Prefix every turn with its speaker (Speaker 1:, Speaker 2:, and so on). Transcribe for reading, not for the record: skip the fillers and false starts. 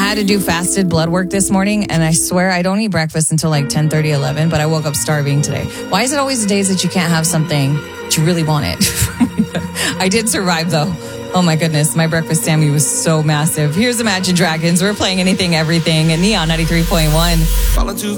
Speaker 1: had to do fasted blood work this morning, and I swear I don't eat breakfast until like 10:30, 11, but I woke up starving today. Why is it always the days that you can't have something that you really want it? I did survive, though. Oh, my goodness. My breakfast Sammy was so massive. Here's Imagine Dragons. We're playing Anything, Everything at Neon 93.1.